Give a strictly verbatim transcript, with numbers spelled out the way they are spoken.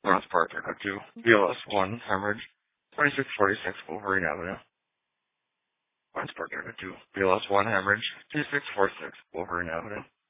Lawrence Park, Echo two, B L S one, Hemorrhage, twenty-six forty-six, Wolverine Avenue. Lawrence Park, Echo two, B L S one, Hemorrhage, twenty-six forty-six, Wolverine Avenue.